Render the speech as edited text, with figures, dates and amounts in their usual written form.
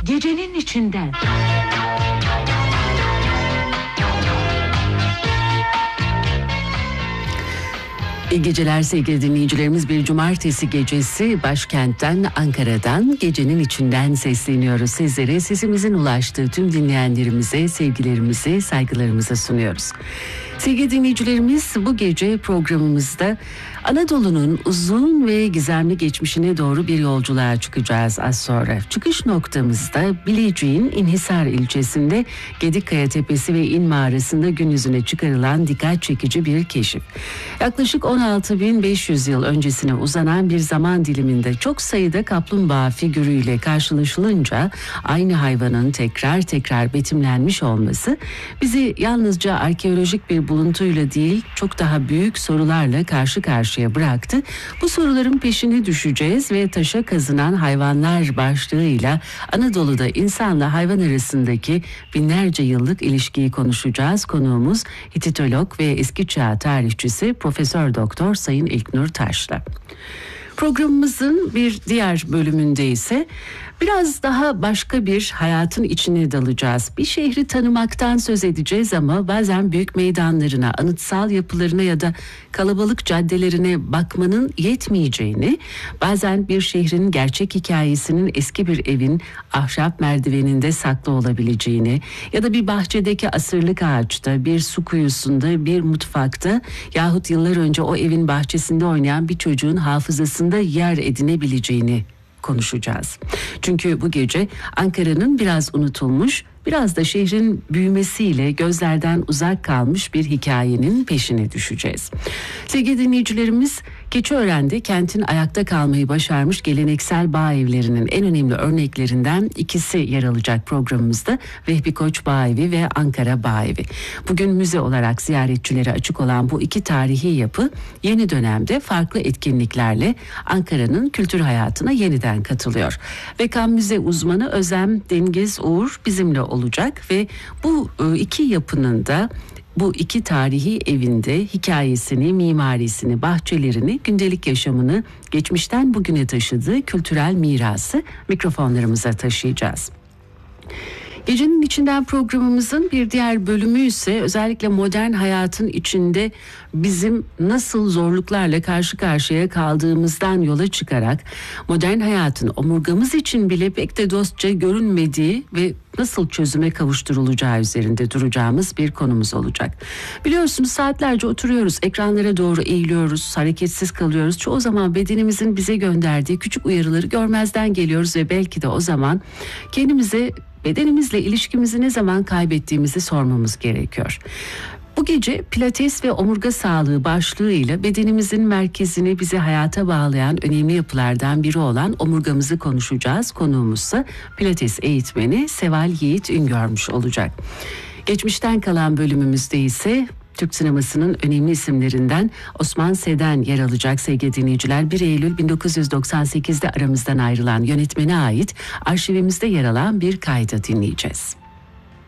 gecenin içinden. İyi geceler sevgili dinleyicilerimiz. Bir cumartesi gecesi başkentten, Ankara'dan, gecenin içinden sesleniyoruz sizlere. Sesimizin ulaştığı tüm dinleyenlerimize sevgilerimizi, saygılarımızı sunuyoruz. Sevgili dinleyicilerimiz, bu gece programımızda Anadolu'nun uzun ve gizemli geçmişine doğru bir yolculuğa çıkacağız az sonra. Çıkış noktamızda Bilecik'in İnhisar ilçesinde Gedikkaya Tepesi ve İn Mağarası'nda gün yüzüne çıkarılan dikkat çekici bir keşif. Yaklaşık 16.500 yıl öncesine uzanan bir zaman diliminde çok sayıda kaplumbağa figürüyle karşılaşılınca aynı hayvanın tekrar tekrar betimlenmiş olması bizi yalnızca arkeolojik bir buluntuyla değil, çok daha büyük sorularla karşı karşıya bıraktı. Bu soruların peşine düşeceğiz ve taşa kazınan hayvanlar başlığıyla Anadolu'da insanla hayvan arasındaki binlerce yıllık ilişkiyi konuşacağız. Konuğumuz Hititolog ve eski çağ tarihçisi Profesör Doktor Sayın İlknur Taş'la. Programımızın bir diğer bölümünde ise biraz daha başka bir hayatın içine dalacağız. Bir şehri tanımaktan söz edeceğiz ama bazen büyük meydanlarına, anıtsal yapılarına ya da kalabalık caddelerine bakmanın yetmeyeceğini, bazen bir şehrin gerçek hikayesinin eski bir evin ahşap merdiveninde saklı olabileceğini ya da bir bahçedeki asırlık ağaçta, bir su kuyusunda, bir mutfakta yahut yıllar önce o evin bahçesinde oynayan bir çocuğun hafızasında yer edinebileceğini konuşacağız. Çünkü bu gece Ankara'nın biraz unutulmuş, biraz da şehrin büyümesiyle gözlerden uzak kalmış bir hikayenin peşine düşeceğiz. Sevgili dinleyicilerimiz, Keçiören'de kentin ayakta kalmayı başarmış geleneksel bağ evlerinin en önemli örneklerinden ikisi yer alacak programımızda. Vehbi Koç Bağevi ve Ankara Bağevi. Bugün müze olarak ziyaretçilere açık olan bu iki tarihi yapı yeni dönemde farklı etkinliklerle Ankara'nın kültür hayatına yeniden katılıyor. Vekan Müze uzmanı Özlem Dengiz Uğur bizimle olacak ve bu iki yapının da, bu iki tarihi evinde hikayesini, mimarisini, bahçelerini, gündelik yaşamını geçmişten bugüne taşıdığı kültürel mirası mikrofonlarımıza taşıyacağız. Gecenin içinden programımızın bir diğer bölümü ise özellikle modern hayatın içinde bizim nasıl zorluklarla karşı karşıya kaldığımızdan yola çıkarak modern hayatın omurgamız için bile pek de dostça görünmediği ve nasıl çözüme kavuşturulacağı üzerinde duracağımız bir konumuz olacak. Biliyorsunuz saatlerce oturuyoruz, ekranlara doğru eğiliyoruz, hareketsiz kalıyoruz. Çoğu zaman bedenimizin bize gönderdiği küçük uyarıları görmezden geliyoruz ve belki de o zaman kendimize bedenimizle ilişkimizi ne zaman kaybettiğimizi sormamız gerekiyor. Bu gece Pilates ve omurga sağlığı başlığıyla bedenimizin merkezini bizi hayata bağlayan önemli yapılardan biri olan omurgamızı konuşacağız. Konuğumuzsa Pilates eğitmeni Seval Yiğit Üngörmüş olacak. Geçmişten kalan bölümümüzde ise Türk sinemasının önemli isimlerinden Osman Seden yer alacak sevgili dinleyiciler. 1 Eylül 1998'de aramızdan ayrılan yönetmene ait arşivimizde yer alan bir kaydı dinleyeceğiz.